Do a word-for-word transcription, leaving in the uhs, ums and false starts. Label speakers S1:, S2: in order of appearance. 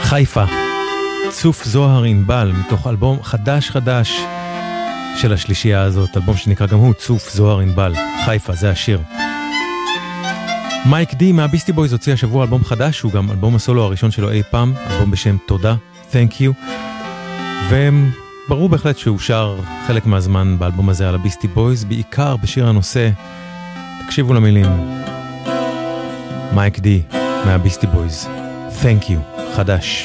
S1: חיפה, צוף זוהר ענבל, מתוך אלבום חדש חדש של השלישייה הזאת, אלבום שנקרא גם הוא צוף זוהר ענבל. חיפה, זה השיר. מייק די מהביסטי בויז הוציא השבוע אלבום חדש, הוא גם אלבום הסולו הראשון שלו אי פעם, אלבום בשם תודה, Thank you, וברור בהחלט שהוא שר חלק מהזמן באלבום הזה על הביסטי בויז, בעיקר בשיר הנושא. תקשיבו למילים. מייק די מהביסטי בויז, Thank you, חדש.